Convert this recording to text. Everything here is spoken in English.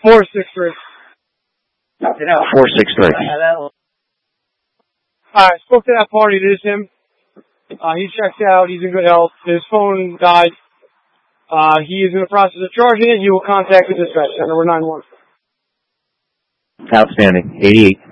463. 463. I spoke to that party. It is him. He checked out. He's in good health. His phone died. He is in the process of charging it. He will contact the dispatch center. Number 91. Outstanding. 88.